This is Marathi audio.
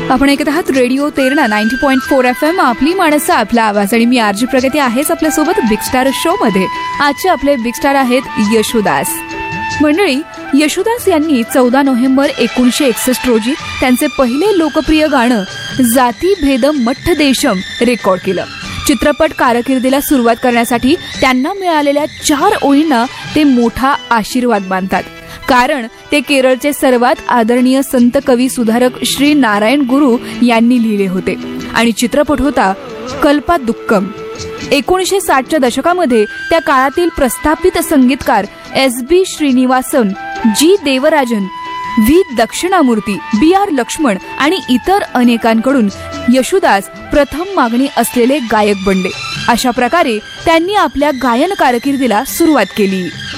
आपण ऐकत आहात रेडिओ तेरणा 90.4 FM, आपली माणसं आपला आवाज. आणि मी आरजी प्रगती आहेच आपल्यासोबत बिग स्टार शो मध्ये. आजचे आपले बिग स्टार आहेत यशोदास. मंडळी, यशोदास यांनी 14 नोव्हेंबर 1961 रोजी त्यांचे पहिले लोकप्रिय गाणं जाती भेदम मठ्ठ देशम रेकॉर्ड केलं. चित्रपट कारकिर्दीला सुरुवात करण्यासाठी त्यांना मिळालेल्या 4 ओळींना ते मोठा आशीर्वाद मानतात, कारण ते केरळचे सर्वात आदरणीय संत कवी सुधारक श्री नारायण गुरु यांनी लिहिले होते. आणि चित्रपट होता कल्पादुक्कम. 1960च्या दशकामध्ये त्या काळातील प्रस्थापित संगीतकार SB श्रीनिवासन, जी देवराजन, व्ही दक्षिणामूर्ती, BR लक्ष्मण आणि इतर अनेकांकडून यशोदास प्रथम मागणी असलेले गायक बनले. अशा प्रकारे त्यांनी आपल्या गायन कारकिर्दीला सुरुवात केली.